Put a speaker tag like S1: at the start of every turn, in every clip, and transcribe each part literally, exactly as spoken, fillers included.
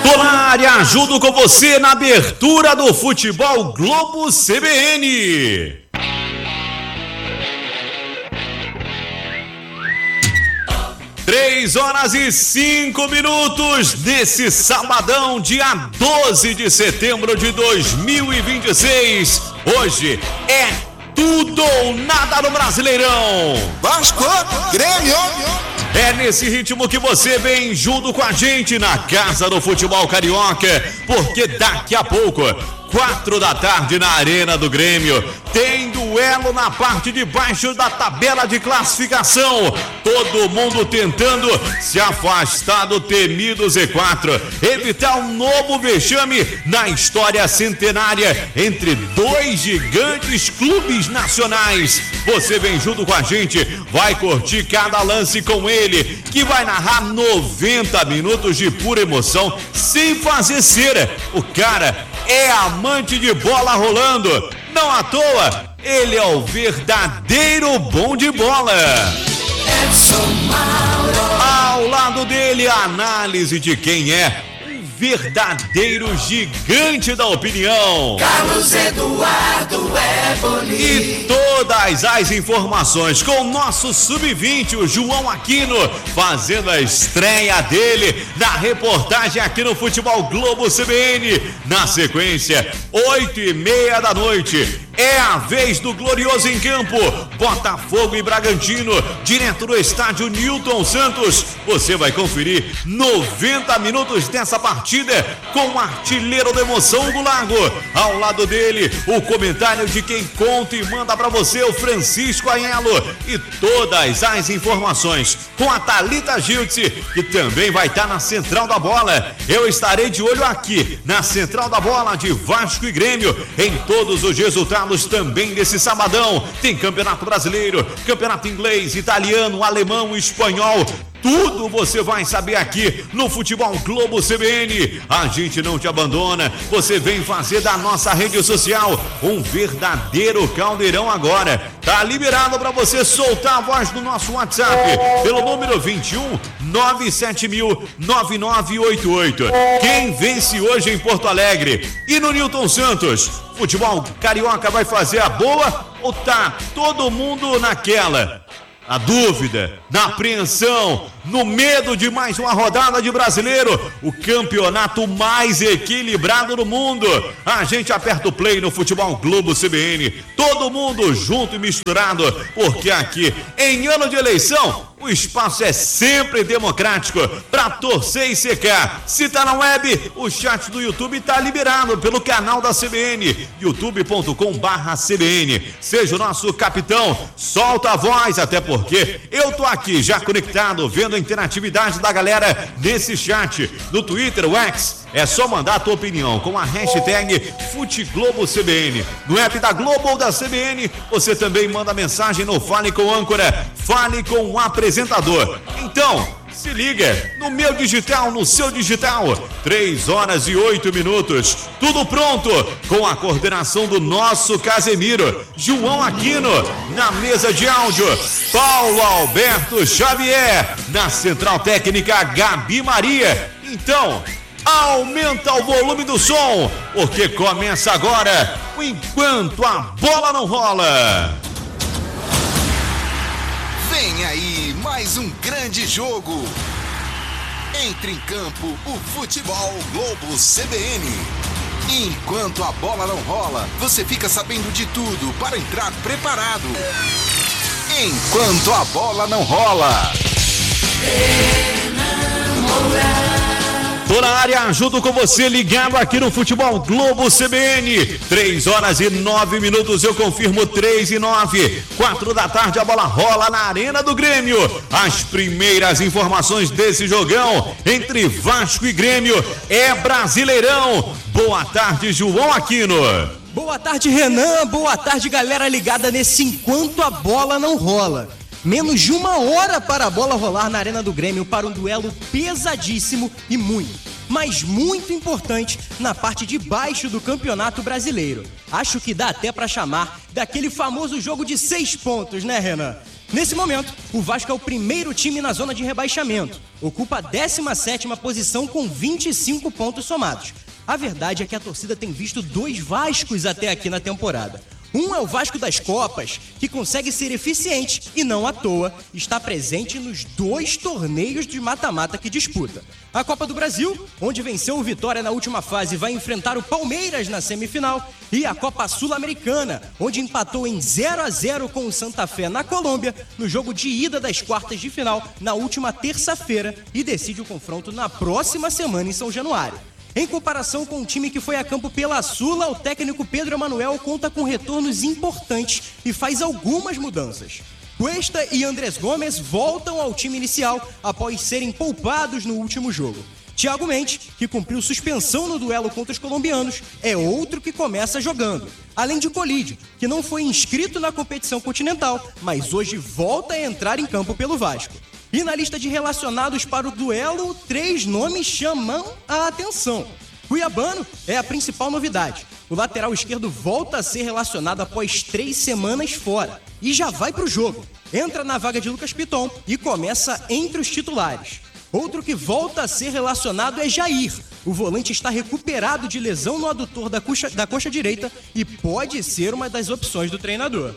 S1: Tô na área, ajudo com você na abertura do Futebol Globo C B N. Três horas e cinco minutos desse sabadão, dia doze de setembro de dois mil e vinte e seis. Hoje é tudo ou nada no Brasileirão.
S2: Vasco, Grêmio.
S1: É nesse ritmo que você vem junto com a gente na Casa do Futebol Carioca, porque daqui a pouco, quatro da tarde na Arena do Grêmio, tem duelo na parte de baixo da tabela de classificação. Todo mundo tentando se afastar do temido Z quatro, evitar um novo vexame na história centenária entre dois gigantes clubes nacionais. Você vem junto com a gente, vai curtir cada lance com ele, que vai narrar noventa minutos de pura emoção, sem fazer cera. O cara é amante de bola rolando. Não à toa, ele é o verdadeiro bom de bola.
S3: Edson Mauro.
S1: Ao lado dele, a análise de quem é um verdadeiro gigante da opinião.
S3: Carlos Eduardo é bonito.
S1: E todas as informações com o nosso sub vinte, o João Aquino, fazendo a estreia dele na reportagem aqui no Futebol Globo C B N. Na sequência, oito e meia da noite, é a vez do Glorioso em Campo, Botafogo e Bragantino, direto do estádio Newton Santos. Você vai conferir noventa minutos dessa partida com o artilheiro da emoção do Lago. Ao lado dele, o comentário de quem conta e manda pra você, o Francisco Aiello. E todas as informações com a Thalita Giltzi, que também vai estar na Central da Bola. Eu estarei de olho aqui na Central da Bola de Vasco e Grêmio, em todos os resultados também desse sabadão. Tem Campeonato Brasileiro, Campeonato Inglês, Italiano, Alemão, Espanhol. Tudo você vai saber aqui no Futebol Globo C B N. A gente não te abandona. Você vem fazer da nossa rede social um verdadeiro caldeirão agora. Tá liberado para você soltar a voz no nosso WhatsApp pelo número vinte e um, nove sete mil, nove nove oito oito. Quem vence hoje em Porto Alegre e no Newton Santos? Futebol Carioca vai fazer a boa ou tá todo mundo naquela? Na dúvida, na apreensão, no medo de mais uma rodada de Brasileiro, o campeonato mais equilibrado do mundo. A gente aperta o play no Futebol Globo C B N, todo mundo junto e misturado, porque aqui, em ano de eleição, o espaço é sempre democrático para torcer e secar. Se tá na web, o chat do YouTube tá liberado pelo canal da C B N, youtube ponto com barra C B N. Seja o nosso capitão, solta a voz, até porque eu tô aqui já conectado, vendo a interatividade da galera nesse chat. No Twitter, o X, é só mandar a tua opinião com a hashtag FuteGloboCBN. No app da Globo ou da C B N, você também manda mensagem no Fale com Âncora, Fale com o apresentador. Então, se liga no meu digital, no seu digital. Três horas e oito minutos. Tudo pronto com a coordenação do nosso Casemiro, João Aquino. Na mesa de áudio, Paulo Alberto Xavier. Na central técnica, Gabi Maria. Então, aumenta o volume do som, porque começa agora o Enquanto a Bola Não Rola.
S2: Vem aí mais um grande jogo. Entre em campo o Futebol Globo C B N. Enquanto a bola não rola, você fica sabendo de tudo para entrar preparado. Enquanto a bola não rola.
S1: Tô na área, junto com você, ligado aqui no Futebol Globo C B N. Três horas e nove minutos, eu confirmo, três e nove. Quatro da tarde, a bola rola na Arena do Grêmio. As primeiras informações desse jogão entre Vasco e Grêmio é Brasileirão. Boa tarde, João Aquino.
S4: Boa tarde, Renan. Boa tarde, galera ligada nesse Enquanto a Bola Não Rola. Menos de uma hora para a bola rolar na Arena do Grêmio para um duelo pesadíssimo e muito, mas muito importante na parte de baixo do Campeonato Brasileiro. Acho que dá até para chamar daquele famoso jogo de seis pontos, né, Renan? Nesse momento, o Vasco é o primeiro time na zona de rebaixamento. Ocupa a décima sétima posição com vinte e cinco pontos somados. A verdade é que a torcida tem visto dois Vascos até aqui na temporada. Um é o Vasco das Copas, que consegue ser eficiente e não à toa está presente nos dois torneios de mata-mata que disputa. A Copa do Brasil, onde venceu o Vitória na última fase e vai enfrentar o Palmeiras na semifinal, e a Copa Sul-Americana, onde empatou em zero a zero com o Santa Fé na Colômbia, no jogo de ida das quartas de final na última terça-feira e decide o confronto na próxima semana em São Januário. Em comparação com o time que foi a campo pela Sula, o técnico Pedro Emanuel conta com retornos importantes e faz algumas mudanças. Cuesta e Andrés Gomes voltam ao time inicial após serem poupados no último jogo. Thiago Mendes, que cumpriu suspensão no duelo contra os colombianos, é outro que começa jogando. Além de Colídio, que não foi inscrito na competição continental, mas hoje volta a entrar em campo pelo Vasco. E na lista de relacionados para o duelo, três nomes chamam a atenção. Cuiabano é a principal novidade. O lateral esquerdo volta a ser relacionado após três semanas fora. E já vai para o jogo. Entra na vaga de Lucas Piton e começa entre os titulares. Outro que volta a ser relacionado é Jair. O volante está recuperado de lesão no adutor da coxa, da coxa direita e pode ser uma das opções do treinador.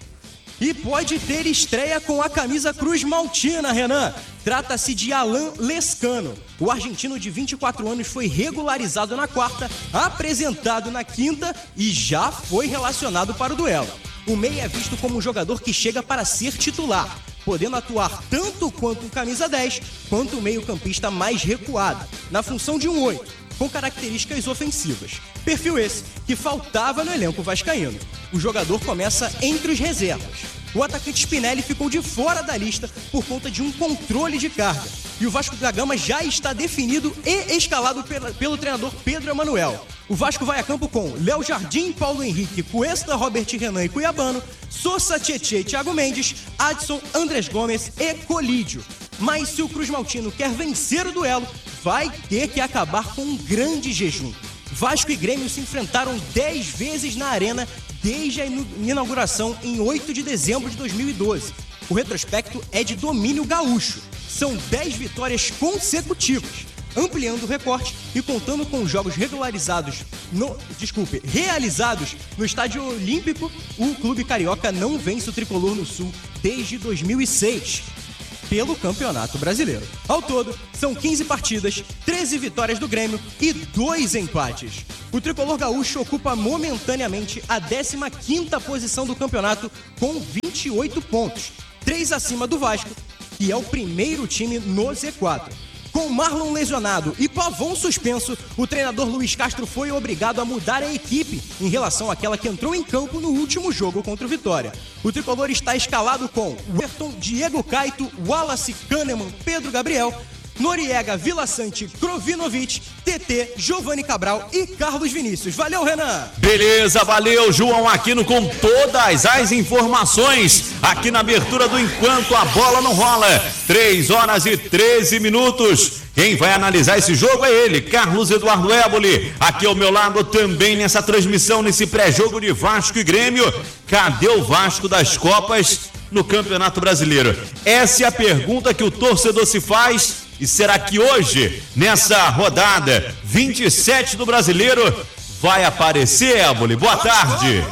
S4: E pode ter estreia com a camisa Cruz Maltina, Renan. Trata-se de Alan Lescano. O argentino de vinte e quatro anos foi regularizado na quarta, apresentado na quinta e já foi relacionado para o duelo. O meia é visto como um jogador que chega para ser titular, podendo atuar tanto quanto o camisa dez, quanto o meio-campista mais recuado, na função de um oito, com características ofensivas. Perfil esse que faltava no elenco vascaíno. O jogador começa entre os reservas. O atacante Spinelli ficou de fora da lista por conta de um controle de carga. E o Vasco da Gama já está definido e escalado pela, pelo treinador Pedro Emanuel. O Vasco vai a campo com Léo Jardim, Paulo Henrique, Cuesta, Robert Renan e Cuiabano, Sousa, Tietê e Thiago Mendes, Adson, Andrés Gomes e Colídio. Mas se o Cruz Maltino quer vencer o duelo, vai ter que acabar com um grande jejum. Vasco e Grêmio se enfrentaram dez vezes na Arena desde a inauguração em oito de dezembro de dois mil e doze. O retrospecto é de domínio gaúcho. São dez vitórias consecutivas, ampliando o recorte e contando com os jogos regularizados no, desculpe, realizados no Estádio Olímpico, o clube carioca não vence o tricolor no Sul desde dois mil e seis. Pelo Campeonato Brasileiro. Ao todo, são quinze partidas, treze vitórias do Grêmio e dois empates. O tricolor gaúcho ocupa momentaneamente a décima quinta posição do campeonato com vinte e oito pontos, três acima do Vasco, que é o primeiro time no Z quatro. Com Marlon lesionado e Pavon suspenso, o treinador Luiz Castro foi obrigado a mudar a equipe em relação àquela que entrou em campo no último jogo contra o Vitória. O tricolor está escalado com Werton, Diego Caito, Wallace, Kahneman, Pedro Gabriel, Noriega, Vila Sante, Krovinovic, T T, Giovanni Cabral e Carlos Vinícius. Valeu, Renan!
S1: Beleza, valeu, João Aquino com todas as informações aqui na abertura do Enquanto a Bola Não Rola. três horas e treze minutos. Quem vai analisar esse jogo é ele, Carlos Eduardo Éboli. Aqui ao meu lado também nessa transmissão, nesse pré-jogo de Vasco e Grêmio. Cadê o Vasco das Copas no Campeonato Brasileiro? Essa é a pergunta que o torcedor se faz. E será que hoje, nessa rodada vinte e sete do Brasileiro, vai aparecer, Éboli? Boa tarde.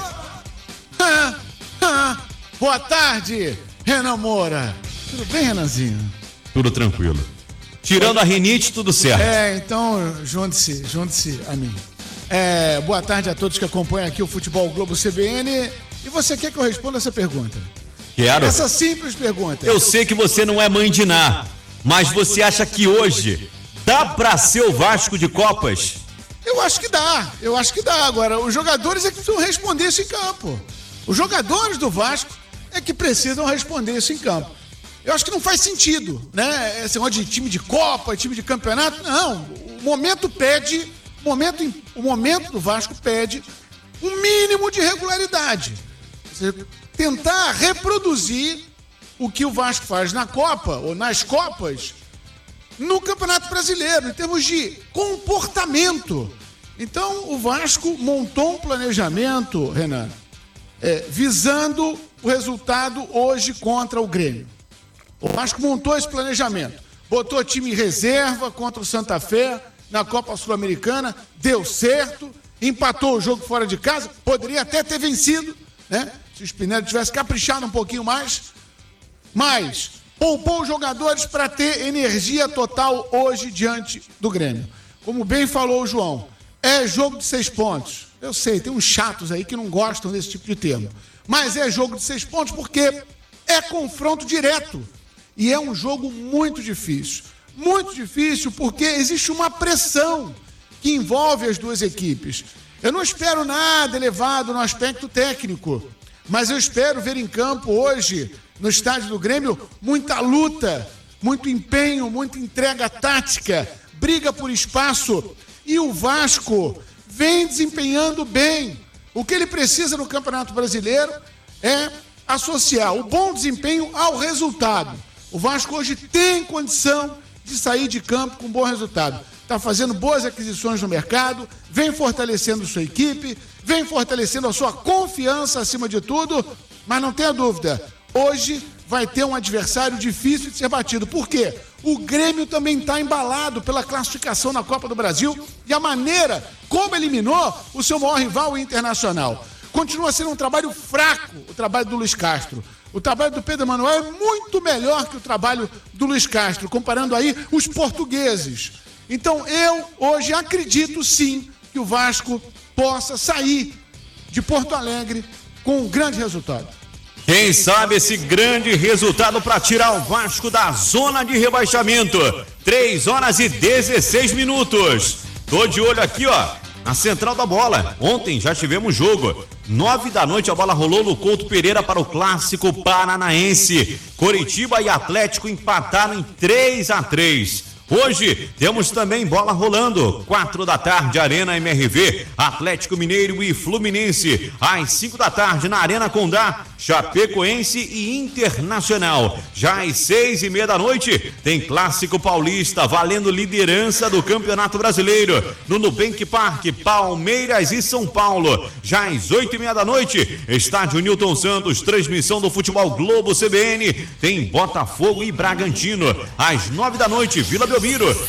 S5: Ah, ah, boa tarde, Renan Moura. Tudo bem, Renanzinho?
S1: Tudo tranquilo. Tirando a rinite, tudo certo.
S5: É, então, junte-se, junte-se a mim. É, boa tarde a todos que acompanham aqui o Futebol Globo C B N. E você quer que eu responda essa pergunta?
S1: Quero.
S5: Essa simples pergunta.
S1: Eu sei que você não é mãe de Ná, mas você acha que hoje dá pra ser o Vasco de Copas?
S5: Eu acho que dá, eu acho que dá. Agora, os jogadores é que precisam responder isso em campo. Os jogadores do Vasco é que precisam responder isso em campo. Eu acho que não faz sentido, né? Esse negócio de time de Copa, time de campeonato. Não, o momento pede, o momento, o momento do Vasco pede um mínimo de regularidade. Ou seja, tentar reproduzir o que o Vasco faz na Copa, ou nas Copas, no Campeonato Brasileiro, em termos de comportamento. Então, o Vasco montou um planejamento, Renan, é, visando o resultado hoje contra o Grêmio. O Vasco montou esse planejamento, botou time em reserva contra o Santa Fé na Copa Sul-Americana, deu certo, empatou o jogo fora de casa, poderia até ter vencido, né? Se o Spinelli tivesse caprichado um pouquinho mais, mas poupou os jogadores para ter energia total hoje diante do Grêmio. Como bem falou o João, é jogo de seis pontos. Eu sei, tem uns chatos aí que não gostam desse tipo de termo. Mas é jogo de seis pontos porque é confronto direto. E é um jogo muito difícil. Muito difícil porque existe uma pressão que envolve as duas equipes. Eu não espero nada elevado no aspecto técnico, mas eu espero ver em campo hoje, no estádio do Grêmio, muita luta, muito empenho, muita entrega tática, briga por espaço. E o Vasco vem desempenhando bem. O que ele precisa no Campeonato Brasileiro é associar o bom desempenho ao resultado. O Vasco hoje tem condição de sair de campo com bom resultado. Está fazendo boas aquisições no mercado, vem fortalecendo sua equipe, vem fortalecendo a sua confiança acima de tudo, mas não tenha dúvida, hoje vai ter um adversário difícil de ser batido. Por quê? O Grêmio também está embalado pela classificação na Copa do Brasil e a maneira como eliminou o seu maior rival, o Internacional. Continua sendo um trabalho fraco, o trabalho do Luiz Castro. O trabalho do Pedro Emanuel é muito melhor que o trabalho do Luiz Castro, comparando aí os portugueses. Então eu hoje acredito sim que o Vasco possa sair de Porto Alegre com um grande resultado.
S1: Quem sabe esse grande resultado para tirar o Vasco da zona de rebaixamento. três horas e dezesseis minutos. Tô de olho aqui, ó, na central da bola. Ontem já tivemos jogo. Nove da noite a bola rolou no Couto Pereira para o Clássico Paranaense. Coritiba e Atlético empataram em três a três. Hoje temos também bola rolando, quatro da tarde, Arena M R V, Atlético Mineiro e Fluminense. Às cinco da tarde, na Arena Condá, Chapecoense e Internacional. Já às seis e meia da noite, tem Clássico Paulista, valendo liderança do Campeonato Brasileiro. No Nubank Park, Palmeiras e São Paulo. Já às oito e meia da noite, Estádio Newton Santos, transmissão do Futebol Globo C B N, tem Botafogo e Bragantino. Às nove da noite, Vila Belmiro,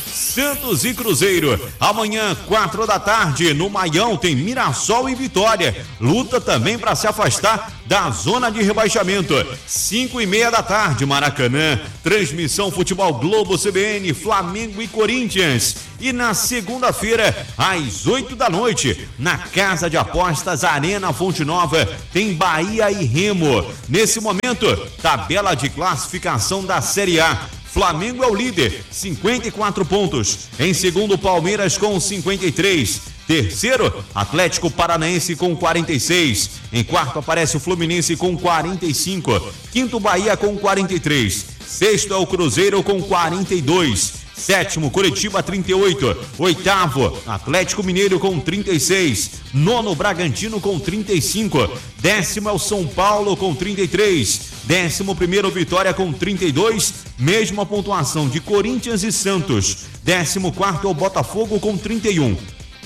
S1: Santos e Cruzeiro. Amanhã, quatro da tarde, no Maião, tem Mirassol e Vitória. Luta também para se afastar da zona de rebaixamento. Cinco e meia da tarde, Maracanã. Transmissão Futebol Globo C B N, Flamengo e Corinthians. E na segunda-feira, às oito da noite, na Casa de Apostas Arena Fonte Nova, tem Bahia e Remo. Nesse momento, tabela de classificação da Série A. Flamengo é o líder, cinquenta e quatro pontos. Em segundo, Palmeiras com cinquenta e três. Terceiro, Atlético Paranaense com quarenta e seis. Em quarto aparece o Fluminense com quarenta e cinco. Quinto, Bahia com quarenta e três. Sexto é o Cruzeiro com quarenta e dois. Sétimo, Coritiba, trinta e oito. Oitavo, Atlético Mineiro com trinta e seis. Nono, Bragantino com trinta e cinco. Décimo é o São Paulo com trinta e três. Décimo primeiro, Vitória com trinta e dois. Mesma pontuação de Corinthians e Santos. Décimo quarto é o Botafogo com trinta e um.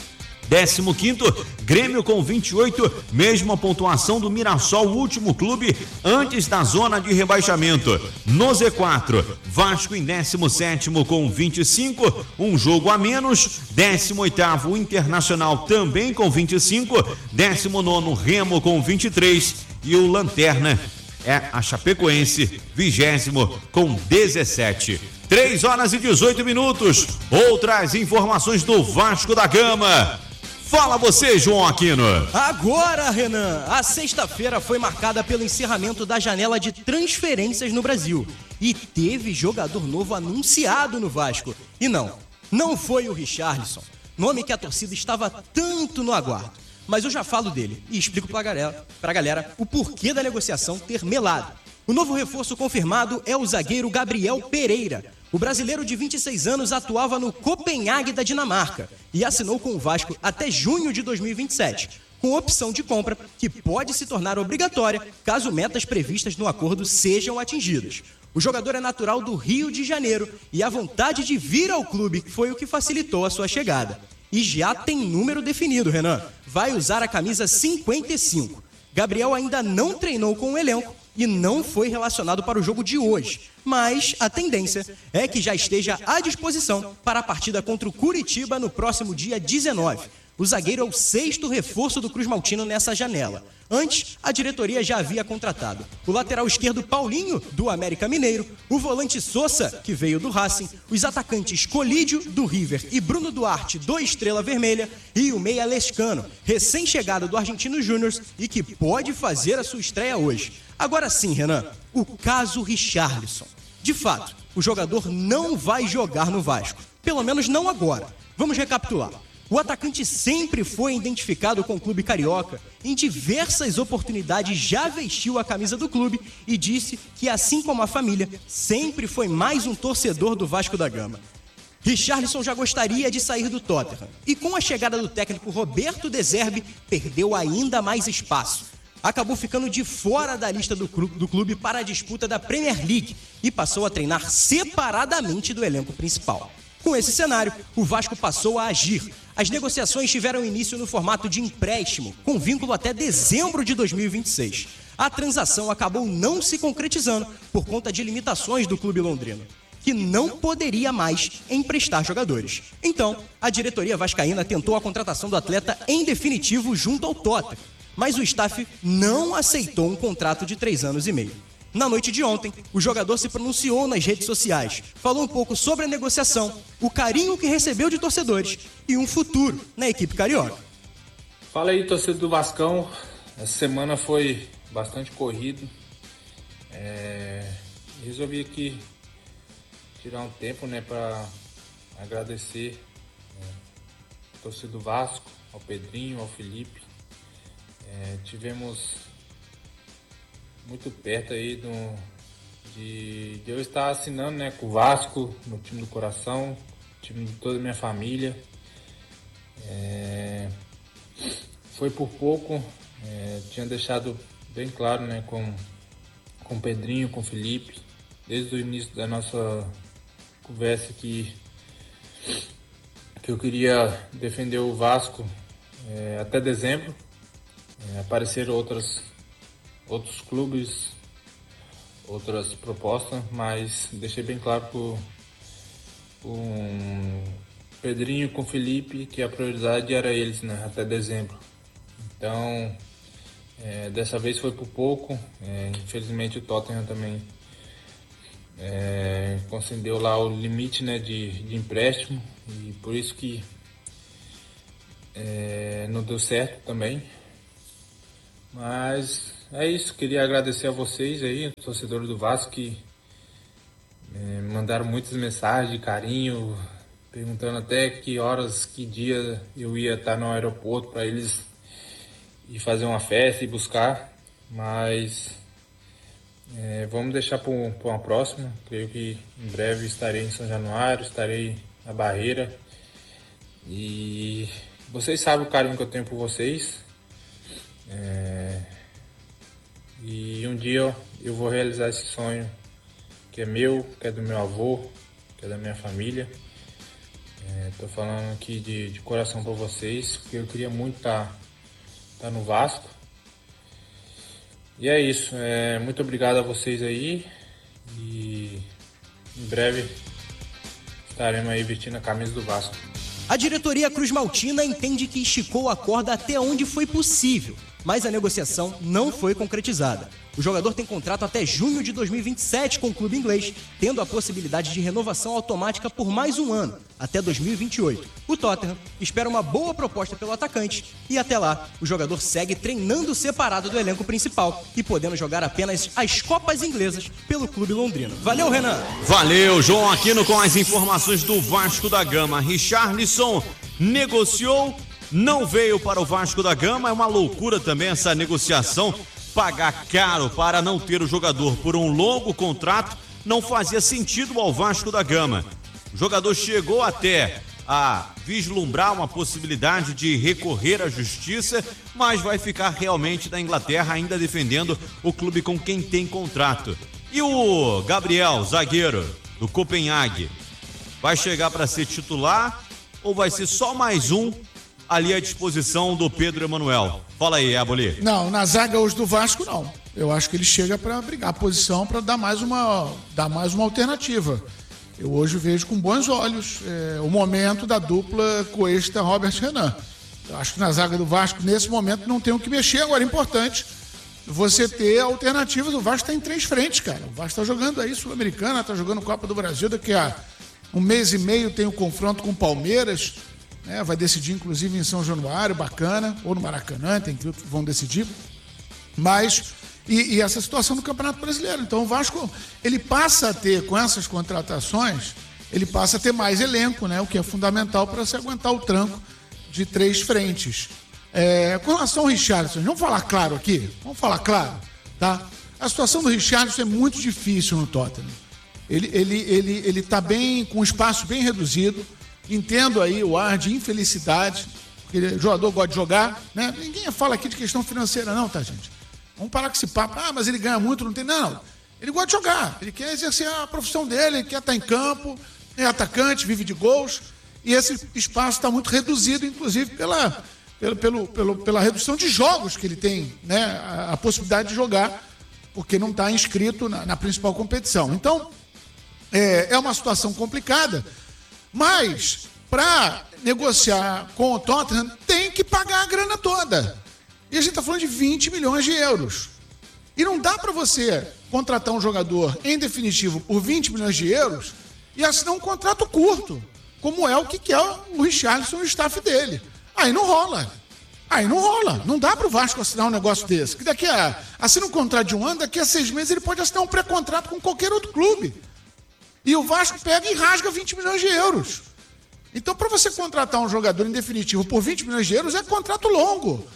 S1: Décimo quinto, Grêmio com vinte e oito, mesma pontuação do Mirassol, o último clube antes da zona de rebaixamento. No Z quatro, Vasco em décimo sétimo com vinte e cinco, um jogo a menos. Décimo oitavo, o Internacional também com vinte e cinco. Décimo nono, Remo com vinte e três. E o Lanterna é a Chapecoense, vigésimo com dezessete. três horas e dezoito minutos. Outras informações do Vasco da Gama. Fala você, João Aquino.
S4: Agora, Renan, a sexta-feira foi marcada pelo encerramento da janela de transferências no Brasil. E teve jogador novo anunciado no Vasco. E não, não foi o Richarlison, nome que a torcida estava tanto no aguardo. Mas eu já falo dele e explico pra galera, pra galera o porquê da negociação ter melado. O novo reforço confirmado é o zagueiro Gabriel Pereira. O brasileiro de vinte e seis anos atuava no Copenhague da Dinamarca e assinou com o Vasco até junho de dois mil e vinte e sete, com opção de compra que pode se tornar obrigatória caso metas previstas no acordo sejam atingidas. O jogador é natural do Rio de Janeiro e a vontade de vir ao clube foi o que facilitou a sua chegada. E já tem número definido, Renan. Vai usar a camisa cinquenta e cinco. Gabriel ainda não treinou com o elenco e não foi relacionado para o jogo de hoje, mas a tendência é que já esteja à disposição para a partida contra o Curitiba no próximo dia dezenove. O zagueiro é o sexto reforço do Cruz Maltino nessa janela. Antes, a diretoria já havia contratado o lateral esquerdo Paulinho, do América Mineiro, o volante Sousa, que veio do Racing, os atacantes Colídio, do River, e Bruno Duarte, do Estrela Vermelha, e o meia Lescano, recém-chegado do Argentino Júnior e que pode fazer a sua estreia hoje. Agora sim, Renan, o caso Richarlison. De fato, o jogador não vai jogar no Vasco, pelo menos não agora. Vamos recapitular. O atacante sempre foi identificado com o clube carioca, em diversas oportunidades já vestiu a camisa do clube e disse que, assim como a família, sempre foi mais um torcedor do Vasco da Gama. Richarlison já gostaria de sair do Tottenham e, com a chegada do técnico Roberto De Zerbi, perdeu ainda mais espaço. Acabou ficando de fora da lista do clube para a disputa da Premier League e passou a treinar separadamente do elenco principal. Com esse cenário, o Vasco passou a agir. As negociações tiveram início no formato de empréstimo, com vínculo até dezembro de dois mil e vinte e seis. A transação acabou não se concretizando por conta de limitações do clube londrino, que não poderia mais emprestar jogadores. Então, a diretoria vascaína tentou a contratação do atleta em definitivo junto ao Tottenham, mas o staff não aceitou um contrato de três anos e meio. Na noite de ontem, o jogador se pronunciou nas redes sociais, falou um pouco sobre a negociação, o carinho que recebeu de torcedores e um futuro na equipe carioca.
S6: Fala aí, torcedor do Vascão. Essa semana foi bastante corrido. É... Resolvi aqui tirar um tempo, né, para agradecer, né, ao torcedor do Vasco, ao Pedrinho, ao Felipe. É... Tivemos muito perto aí do, de, de eu estar assinando, né, com o Vasco, no time do coração, time de toda a minha família. É, foi por pouco, é, tinha deixado bem claro, né, com, com o Pedrinho, com o Felipe, desde o início da nossa conversa que, que eu queria defender o Vasco é, até dezembro. É, apareceram outras outros clubes, outras propostas, mas deixei bem claro com o Pedrinho, com o Felipe, que a prioridade era eles, né, até dezembro. Então, é, dessa vez foi por pouco. É, infelizmente o Tottenham também é, concedeu lá o limite, né, de, de empréstimo, e por isso que é, não deu certo também. Mas é isso, queria agradecer a vocês aí, torcedores do Vasco, que é, mandaram muitas mensagens de carinho, perguntando até que horas, que dia eu ia estar no aeroporto para eles ir fazer uma festa e buscar. Mas é, vamos deixar para uma próxima. Creio que em breve estarei em São Januário, estarei na Barreira. E vocês sabem o carinho que eu tenho por vocês. É, e um dia eu, eu vou realizar esse sonho que é meu, que é do meu avô, que é da minha família. É, tô falando aqui de, de coração para vocês, porque eu queria muito estar tá, tá no Vasco. E é isso, é, muito obrigado a vocês aí, e em breve estaremos aí vestindo a camisa do Vasco.
S4: A diretoria Cruz Maltina entende que esticou a corda até onde foi possível, mas a negociação não foi concretizada. O jogador tem contrato até junho de dois mil e vinte e sete com o clube inglês, tendo a possibilidade de renovação automática por mais um ano, até dois mil e vinte e oito. O Tottenham espera uma boa proposta pelo atacante e até lá o jogador segue treinando separado do elenco principal e podendo jogar apenas as Copas Inglesas pelo clube londrino. Valeu, Renan!
S1: Valeu, João Aquino, com as informações do Vasco da Gama. Richarlison negociou, não veio para o Vasco da Gama. É uma loucura também essa negociação. Pagar caro para não ter o jogador por um longo contrato não fazia sentido ao Vasco da Gama. O jogador chegou até a vislumbrar uma possibilidade de recorrer à justiça, mas vai ficar realmente na Inglaterra, ainda defendendo o clube com quem tem contrato. E o Gabriel, zagueiro do Copenhague, vai chegar para ser titular ou vai ser só mais um ali à disposição do Pedro Emanuel. Fala aí, Éboli.
S5: Não, na zaga hoje do Vasco, não. Eu acho que ele chega para brigar a posição, para dar mais uma, dar mais uma alternativa. Eu hoje vejo com bons olhos é, o momento da dupla Cuesta-Robert Renan. Eu acho que na zaga do Vasco, nesse momento, não tem o que mexer. Agora, é importante você ter alternativas. O Vasco está em três frentes, cara. O Vasco está jogando aí Sul-Americana, está jogando Copa do Brasil. Daqui a um mês e meio tem o confronto com o Palmeiras, né? Vai decidir, inclusive, em São Januário, bacana. Ou no Maracanã, tem que vão decidir. Mas... E, e essa situação do Campeonato Brasileiro. Então o Vasco, ele passa a ter, com essas contratações, ele passa a ter mais elenco, né? O que é fundamental para se aguentar o tranco de três frentes. É, com relação ao Richarlison, vamos falar claro aqui? Vamos falar claro, tá? A situação do Richarlison é muito difícil no Tottenham. Ele ele ele ele tá bem, com um espaço bem reduzido. Entendo aí o ar de infelicidade, porque o jogador gosta de jogar, né? Ninguém fala aqui de questão financeira não, tá, gente? Vamos parar com esse papo. Ah, mas ele ganha muito, não tem... Não, ele gosta de jogar. Ele quer exercer a profissão dele, ele quer estar em campo, é atacante, vive de gols. E esse espaço está muito reduzido, inclusive, pela, pelo, pelo, pelo, pela redução de jogos que ele tem, né? A, a possibilidade de jogar, porque não está inscrito na, na principal competição. Então, é, é uma situação complicada, mas para negociar com o Tottenham, tem que pagar a grana toda. E a gente está falando de vinte milhões de euros. E não dá para você contratar um jogador, em definitivo, por vinte milhões de euros e assinar um contrato curto, como é o que quer o Richarlison e o staff dele. Aí não rola. Aí não rola. Não dá para o Vasco assinar um negócio desse. Que daqui a... Assina um contrato de um ano, daqui a seis meses ele pode assinar um pré-contrato com qualquer outro clube. E o Vasco pega e rasga vinte milhões de euros. Então, para você contratar um jogador, em definitivo, por vinte milhões de euros, é contrato longo.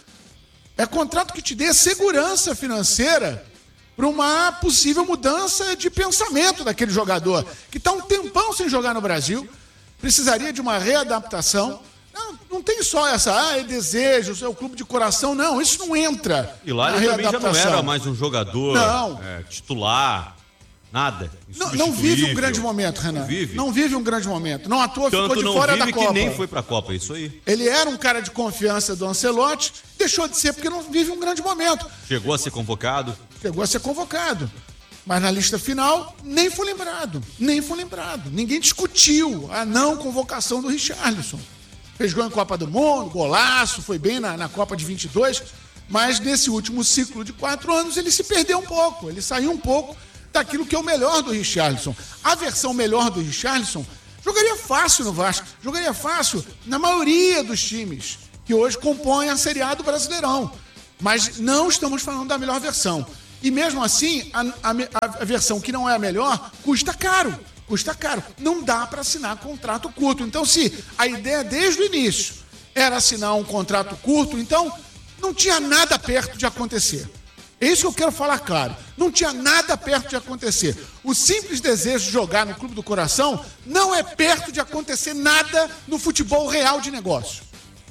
S5: É contrato que te dê segurança financeira para uma possível mudança de pensamento daquele jogador, que está um tempão sem jogar no Brasil, precisaria de uma readaptação. Não, não tem só essa, ah, é desejo, é o clube de coração. Não, isso não entra.
S1: E lá ele também já não era mais um jogador
S5: não.
S1: É, titular. Nada.
S5: Não, não vive um grande momento, Renan. Não vive. Não vive um grande momento. Não à toa ficou de fora da Copa. Tanto não vive que
S1: nem foi pra Copa, isso aí.
S5: Ele era um cara de confiança do Ancelotti, deixou de ser porque não vive um grande momento.
S1: Chegou a ser convocado?
S5: Chegou a ser convocado. Mas na lista final, nem foi lembrado. Nem foi lembrado. Ninguém discutiu a não convocação do Richarlison. Fez gol em Copa do Mundo, golaço, foi bem na, na Copa de vinte e dois, mas nesse último ciclo de quatro anos ele se perdeu um pouco, ele saiu um pouco daquilo que é o melhor do Richarlison. A versão melhor do Richarlison jogaria fácil no Vasco, jogaria fácil na maioria dos times que hoje compõem a Série A do Brasileirão. Mas não estamos falando da melhor versão. E mesmo assim, a, a, a versão que não é a melhor custa caro. Custa caro. Não dá para assinar contrato curto. Então, se a ideia desde o início era assinar um contrato curto, então não tinha nada perto de acontecer. É isso que eu quero falar claro. Não tinha nada perto de acontecer. O simples desejo de jogar no Clube do Coração não é perto de acontecer nada no futebol real de negócio.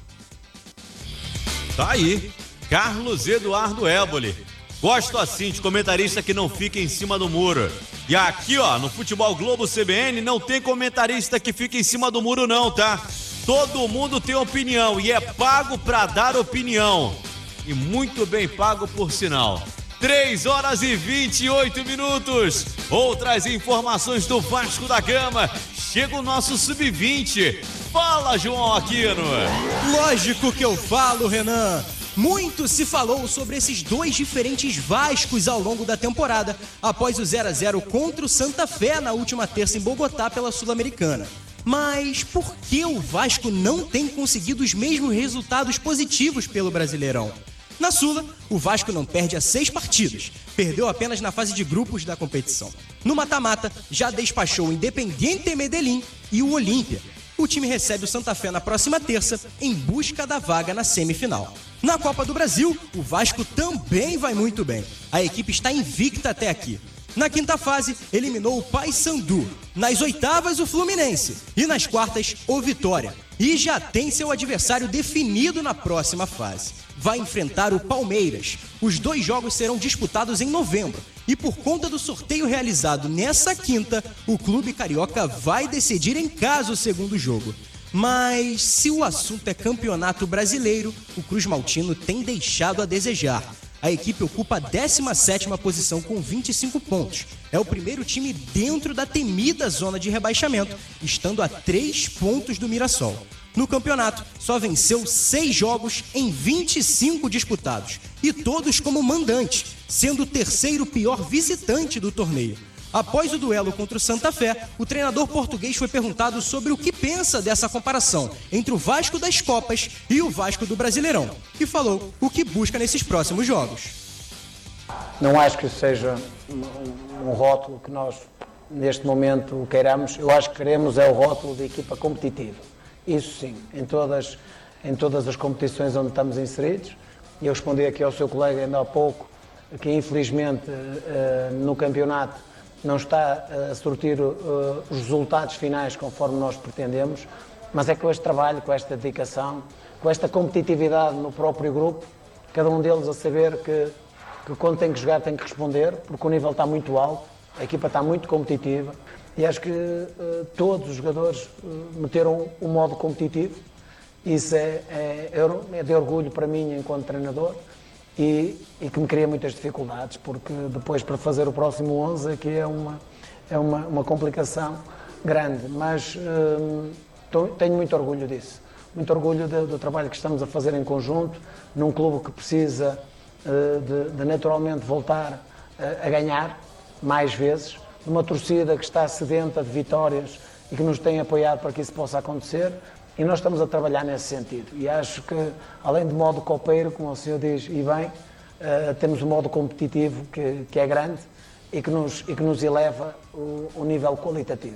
S1: Tá aí. Carlos Eduardo Éboli. Gosto assim de comentarista que não fica em cima do muro. E aqui, ó, no Futebol Globo C B N não tem comentarista que fica em cima do muro não, tá? Todo mundo tem opinião e é pago pra dar opinião. E muito bem pago por sinal. três horas e vinte e oito minutos. Outras informações do Vasco da Gama. Chega o nosso sub vinte. Fala, João Aquino.
S4: Lógico que eu falo, Renan. Muito se falou sobre esses dois diferentes Vascos ao longo da temporada, após o zero a zero contra o Santa Fé na última terça em Bogotá pela Sul-Americana. Mas por que o Vasco não tem conseguido os mesmos resultados positivos pelo Brasileirão? Na Sula, o Vasco não perde há seis partidas, perdeu apenas na fase de grupos da competição. No mata-mata, já despachou o Independiente Medellín e o Olímpia. O time recebe o Santa Fé na próxima terça, em busca da vaga na semifinal. Na Copa do Brasil, o Vasco também vai muito bem. A equipe está invicta até aqui. Na quinta fase, eliminou o Paysandu. Nas oitavas, o Fluminense. E nas quartas, o Vitória. E já tem seu adversário definido na próxima fase. Vai enfrentar o Palmeiras. Os dois jogos serão disputados em novembro. E por conta do sorteio realizado nessa quinta, o clube carioca vai decidir em casa o segundo jogo. Mas se o assunto é campeonato brasileiro, o Cruz Maltino tem deixado a desejar. A equipe ocupa a décima sétima posição com vinte e cinco pontos. É o primeiro time dentro da temida zona de rebaixamento, estando a três pontos do Mirassol. No campeonato, só venceu seis jogos em vinte e cinco disputados, e todos como mandante, sendo o terceiro pior visitante do torneio. Após o duelo contra o Santa Fé, o treinador português foi perguntado sobre o que pensa dessa comparação entre o Vasco das Copas e o Vasco do Brasileirão, e falou o que busca nesses próximos jogos.
S7: Não acho que isso seja um, um rótulo que nós, neste momento, queiramos. Eu acho que queremos é o rótulo de equipa competitiva. Isso sim, em todas, em todas as competições onde estamos inseridos. E eu respondi aqui ao seu colega ainda há pouco que, infelizmente, no campeonato não está a surtir uh, os resultados finais conforme nós pretendemos, mas é com este trabalho, com esta dedicação, com esta competitividade no próprio grupo, cada um deles a saber que, que quando tem que jogar tem que responder, porque o nível está muito alto, a equipa está muito competitiva e acho que uh, todos os jogadores uh, meteram o modo competitivo. Isso é, é, é de orgulho para mim enquanto treinador. E, e que me cria muitas dificuldades, porque depois para fazer o próximo onze aqui é uma, é uma, uma complicação grande, mas hum, tô, tenho muito orgulho disso, muito orgulho de, do trabalho que estamos a fazer em conjunto, num clube que precisa uh, de, de naturalmente voltar uh, a ganhar mais vezes, numa torcida que está sedenta de vitórias e que nos tem apoiado para que isso possa acontecer. E nós estamos a trabalhar nesse sentido. E acho que, além do modo copeiro, como o senhor diz, e bem, uh, temos um modo competitivo que, que é grande e que nos, e que nos eleva o, o nível qualitativo.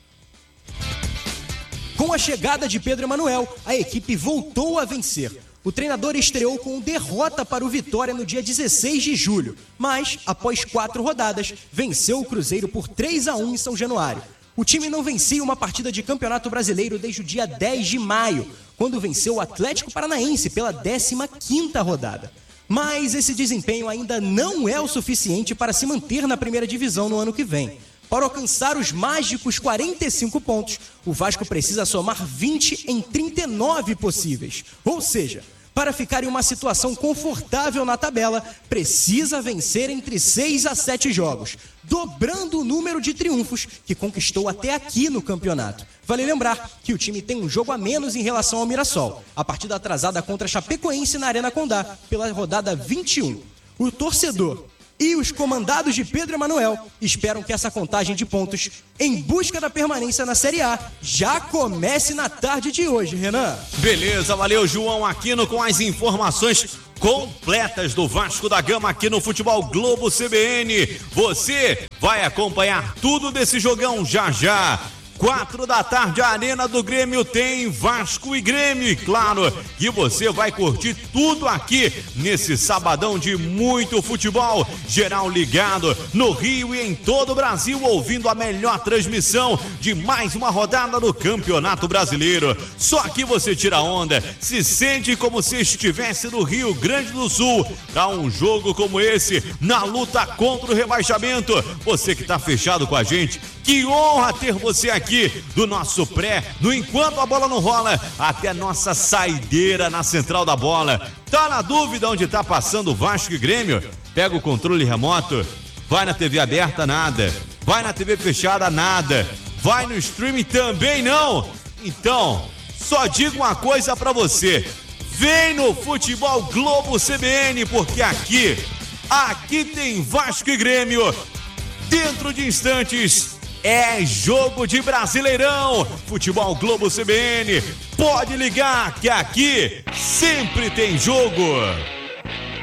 S4: Com a chegada de Pedro Emanuel, a equipe voltou a vencer. O treinador estreou com derrota para o Vitória no dia dezesseis de julho, mas, após quatro rodadas, venceu o Cruzeiro por três a um em São Januário. O time não vencia uma partida de Campeonato Brasileiro desde o dia dez de maio, quando venceu o Atlético Paranaense pela décima quinta rodada. Mas esse desempenho ainda não é o suficiente para se manter na primeira divisão no ano que vem. Para alcançar os mágicos quarenta e cinco pontos, o Vasco precisa somar vinte em trinta e nove possíveis. Ou seja, para ficar em uma situação confortável na tabela, precisa vencer entre seis a sete jogos, dobrando o número de triunfos que conquistou até aqui no campeonato. Vale lembrar que o time tem um jogo a menos em relação ao Mirassol, a partida atrasada contra a Chapecoense na Arena Condá, pela rodada vinte e um. O torcedor e os comandados de Pedro Emanuel esperam que essa contagem de pontos em busca da permanência na Série A já comece na tarde de hoje, Renan.
S1: Beleza, valeu João Aquino com as informações completas do Vasco da Gama aqui no Futebol Globo C B N. Você vai acompanhar tudo desse jogão já já. Quatro da tarde, a Arena do Grêmio tem Vasco e Grêmio. E claro que você vai curtir tudo aqui nesse sabadão de muito futebol. Geral ligado no Rio e em todo o Brasil, ouvindo a melhor transmissão de mais uma rodada do Campeonato Brasileiro. Só aqui você tira onda, se sente como se estivesse no Rio Grande do Sul. Pra um jogo como esse, na luta contra o rebaixamento. Você que tá fechado com a gente, que honra ter você aqui. Do nosso pré, do Enquanto a Bola Não Rola, até nossa saideira na Central da Bola. Tá na dúvida onde tá passando o Vasco e Grêmio? Pega o controle remoto, vai na T V aberta, nada. Vai na T V fechada, nada. Vai no streaming também não. Então, só digo uma coisa pra você. Vem no Futebol Globo C B N, porque aqui, aqui tem Vasco e Grêmio. Dentro de instantes, é jogo de Brasileirão. Futebol Globo C B N. Pode ligar que aqui sempre tem jogo.